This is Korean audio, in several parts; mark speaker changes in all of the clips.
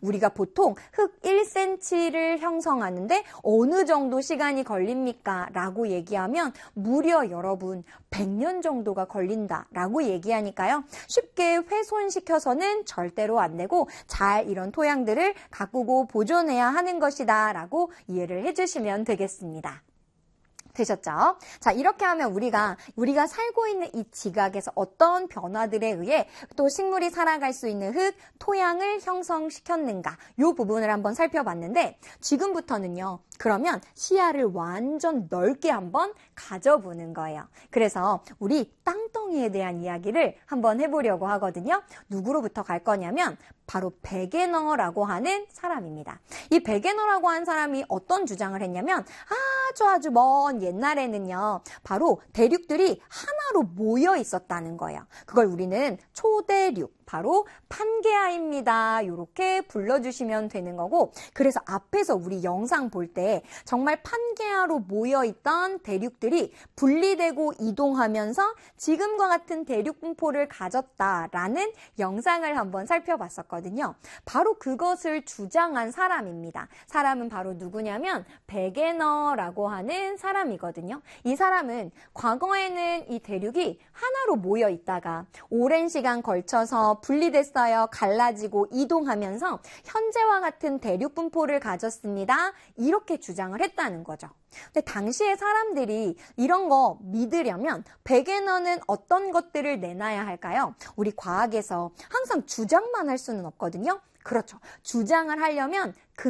Speaker 1: 우리가 보통 흙 1cm를 형성하는데 어느 정도 시간이 걸립니까? 라고 얘기하면 무려 여러분 100년 정도가 걸린다라고 얘기하니까요. 쉽게 훼손시켜서는 절대로 안 되고 잘 이런 토양들을 가꾸고 보존해야 하는 것이다 라고 이해를 해주시면 되겠습니다. 되셨죠? 자, 이렇게 하면 우리가 살고 있는 이 지각에서 어떤 변화들에 의해 또 식물이 살아갈 수 있는 흙, 토양을 형성시켰는가 이 부분을 한번 살펴봤는데 지금부터는요. 그러면 시야를 완전 넓게 한번 가져보는 거예요. 그래서 우리 땅덩이에 대한 이야기를 한번 해보려고 하거든요. 누구로부터 갈 거냐면 바로 베게너라고 하는 사람입니다. 이 베게너라고 하는 사람이 어떤 주장을 했냐면 아주 먼 옛날에는요. 바로 대륙들이 하나로 모여 있었다는 거예요. 그걸 우리는 초대륙, 바로 판게아입니다. 이렇게 불러주시면 되는 거고 그래서 앞에서 우리 영상 볼 때 정말 판게아로 모여있던 대륙들이 분리되고 이동하면서 지금과 같은 대륙 분포를 가졌다라는 영상을 한번 살펴봤었거든요. 바로 그것을 주장한 사람입니다. 사람은 바로 누구냐면 베게너라고 하는 사람이거든요. 이 사람은 과거에는 이 대륙이 하나로 모여 있다가 오랜 시간 걸쳐서 분리됐어요. 갈라지고 이동하면서 현재와 같은 대륙 분포를 가졌습니다. 이렇게 주장을 했다는 거죠. 근데 당시의 사람들이 이런 거 믿으려면 베게너는 어떤 것들을 내놔야 할까요? 우리 과학에서 항상 주장만 할 수는 없거든요. 그렇죠. 주장을 하려면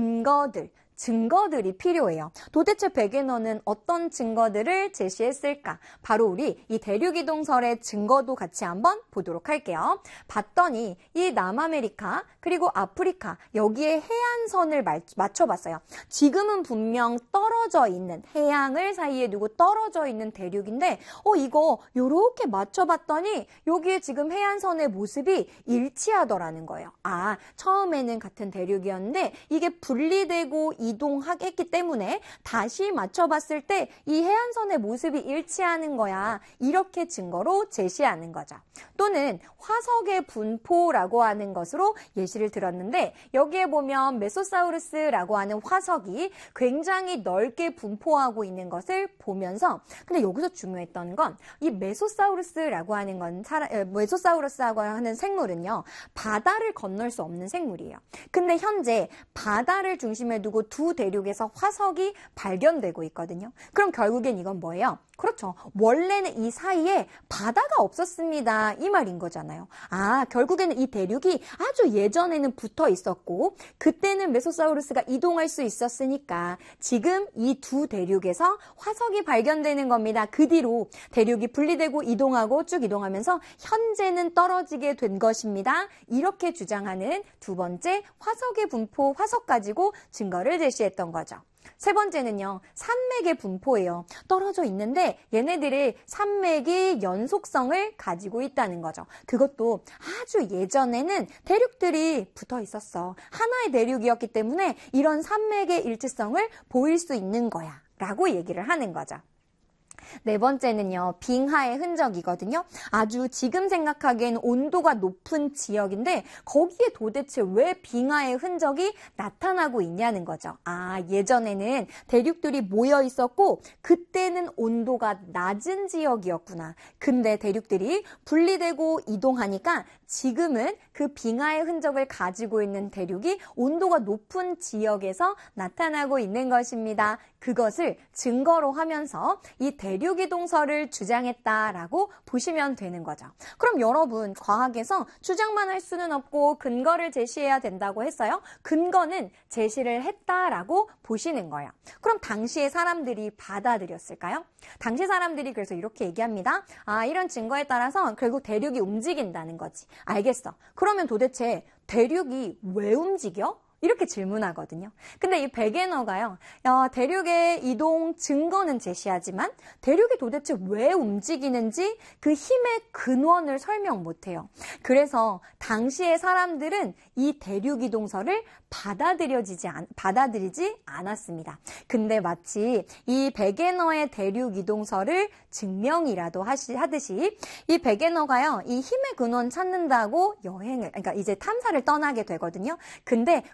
Speaker 1: 증거들이 필요해요. 도대체 베게너는 어떤 증거들을 제시했을까? 바로 우리 이 대륙이동설의 증거도 같이 한번 보도록 할게요. 봤더니 이 남아메리카 그리고 아프리카 여기에 해안선을 맞춰봤어요. 지금은 분명 떨어져 있는 해양을 사이에 두고 떨어져 있는 대륙인데 이거 요렇게 맞춰봤더니 여기에 지금 해안선의 모습이 일치하더라는 거예요. 처음에는 같은 대륙이었는데 이게 분리되고 이동했기 때문에 다시 맞춰봤을 때 이 해안선의 모습이 일치하는 거야. 이렇게 증거로 제시하는 거죠. 또는 화석의 분포라고 하는 것으로 예시를 들었는데 여기에 보면 메소사우루스라고 하는 화석이 굉장히 넓게 분포하고 있는 것을 보면서 근데 여기서 중요했던 건 이 메소사우루스라고 하는 생물은요. 바다를 건널 수 없는 생물이에요. 근데 현재 바다를 중심에 두고 두 대륙에서 화석이 발견되고 있거든요. 그럼 결국엔 이건 뭐예요? 그렇죠. 원래는 이 사이에 바다가 없었습니다. 이 말인 거잖아요. 결국에는 이 대륙이 아주 예전에는 붙어 있었고 그때는 메소사우루스가 이동할 수 있었으니까 지금 이 두 대륙에서 화석이 발견되는 겁니다. 그 뒤로 대륙이 분리되고 이동하고 쭉 이동하면서 현재는 떨어지게 된 것입니다. 이렇게 주장하는 두 번째 화석의 분포, 화석 가지고 증거를 제시했던 거죠. 세 번째는요. 산맥의 분포예요. 떨어져 있는데 얘네들의 산맥이 연속성을 가지고 있다는 거죠. 그것도 아주 예전에는 대륙들이 붙어 있었어. 하나의 대륙이었기 때문에 이런 산맥의 일치성을 보일 수 있는 거야. 라고 얘기를 하는 거죠. 네 번째는요. 빙하의 흔적이거든요. 아주 지금 생각하기엔 온도가 높은 지역인데 거기에 도대체 왜 빙하의 흔적이 나타나고 있냐는 거죠. 예전에는 대륙들이 모여 있었고 그때는 온도가 낮은 지역이었구나. 근데 대륙들이 분리되고 이동하니까 지금은 그 빙하의 흔적을 가지고 있는 대륙이 온도가 높은 지역에서 나타나고 있는 것입니다. 그것을 증거로 하면서 이 대륙이동설을 주장했다라고 보시면 되는 거죠. 그럼 여러분 과학에서 주장만 할 수는 없고 근거를 제시해야 된다고 했어요. 근거는 제시를 했다라고 보시는 거예요. 그럼 당시의 사람들이 받아들였을까요? 당시 사람들이 그래서 이렇게 얘기합니다. 이런 증거에 따라서 결국 대륙이 움직인다는 거지. 알겠어. 그러면 도대체 대륙이 왜 움직여? 이렇게 질문하거든요. 근데 이 베게너가요. 대륙의 이동 증거는 제시하지만 대륙이 도대체 왜 움직이는지 그 힘의 근원을 설명 못해요. 그래서 당시의 사람들은 이 대륙 이동설을 받아들이지 않았습니다. 근데 마치 이 베게너의 대륙 이동설을 증명이라도 하듯이 이 베게너가요. 이 힘의 근원 찾는다고 그러니까 이제 탐사를 떠나게 되거든요. 근데